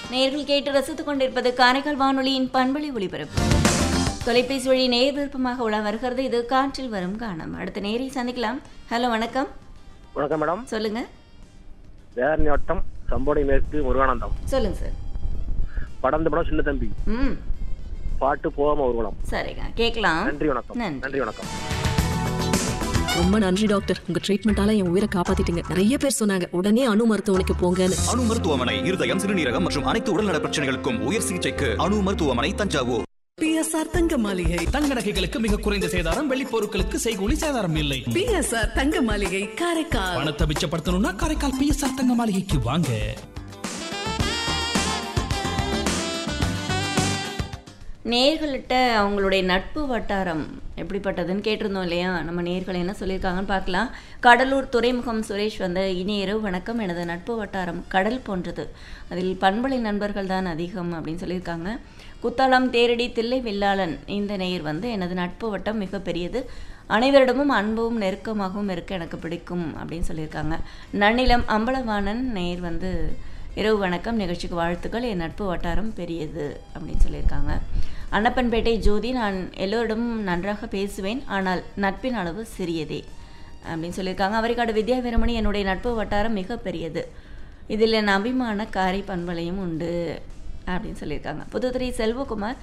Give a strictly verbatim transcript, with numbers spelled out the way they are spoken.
நேயர்கள் கேட்டு ரசித்துக் கொண்டிருப்பது காரைக்கால் வானொலியின் பண்பலை ஒளிபரப்பு. தொலைபேசி வழி நேர் விருப்பமாக உள்ள வருகிறது. இது காற்றில் வரும் காணம். அடுத்த நேரை சந்திக்கலாம். ஹலோ, வணக்கம். வணக்கம் மேடம். சொல்லுங்க. வேரணி வட்டம் சம்போடை மேற்கு முருகானந்தம். சொல்லுங்க சார். படம் இந்த படம் சின்ன தம்பி. ம் பாட்டு போகாம ஊர்வலம். சரிங்க, கேட்கலாம். நன்றி வணக்கம். நன்றி. நன்றி வணக்கம். ரொம்ப நன்றி டாக்டர், உங்க ட்ரீட்மெண்டால என் உயிரை காப்பாத்திட்டீங்க. நிறைய பேர் சொன்னாங்க உடனே அணு மருத்துவமனைக்கு போங்கன்னு. அணு மருத்துவமனை இருதயம், சிறுநீரகம் மற்றும் அனைத்து உடல்நல பிரச்சனைகளுக்கும் உயர் சிகிச்சைக்கு அணு மருத்துவமனை, தஞ்சாவூர். பிஎஸ்ஆர் தங்க மாளிகை. தங்க நகைகளுக்கு மிக குறைந்த சேதாரம், வெள்ளி பொருட்களுக்கு செய்கூலி சேதாரம் இல்லை. பிஎஸ்ஆர் தங்க மாளிகை காரைக்கால். பணத்தை மிச்சப்படுத்தணும்னா காரைக்கால் பிஎஸ்ஆர் தங்க மாளிகைக்கு வாங்க. நேர்கள்கிட்ட அவங்களுடைய நட்பு வட்டாரம் எப்படிப்பட்டதுன்னு கேட்டிருந்தோம் இல்லையா? நம்ம நேர்கள் என்ன சொல்லியிருக்காங்கன்னு பார்க்கலாம். கடலூர் துறைமுகம் சுரேஷ் வந்து, இனிய இரவு வணக்கம். எனது நட்பு வட்டாரம் கடல் போன்றது, அதில் பண்பலை நண்பர்கள் தான் அதிகம் அப்படின்னு சொல்லியிருக்காங்க. குத்தாலம் தேரடி தில்லை வில்லாளன் இந்த நேயர் வந்து, எனது நட்பு வட்டம் மிக பெரியது, அனைவரிடமும் அன்பும் நெருக்கமாகவும் இருக்க எனக்கு பிடிக்கும் அப்படின்னு சொல்லியிருக்காங்க. நன்னிலம் அம்பலவாணன் நேயர் வந்து, இரவு வணக்கம், நிகழ்ச்சிக்கு வாழ்த்துக்கள், என் நட்பு வட்டாரம் பெரியது அப்படின்னு சொல்லியிருக்காங்க. அன்னப்பன்பேட்டை ஜோதி, நான் எல்லோரிடமும் நன்றாக பேசுவேன், ஆனால் நட்பின் அளவு சிறியதே அப்படின்னு சொல்லியிருக்காங்க. அவரைக்காடு வித்யா வீரமணி, என்னுடைய நட்பு வட்டாரம் மிக பெரியது, இதில் என் அபிமான காரை பண்பலையும் உண்டு அப்படின்னு சொல்லியிருக்காங்க. புதுத்துறை செல்வகுமார்,